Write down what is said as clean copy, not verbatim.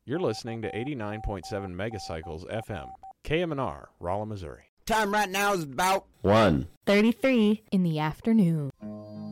You're listening to 89.7 Megacycles FM, KMNR, Rolla, Missouri. Time right now is about 1:33 in the afternoon.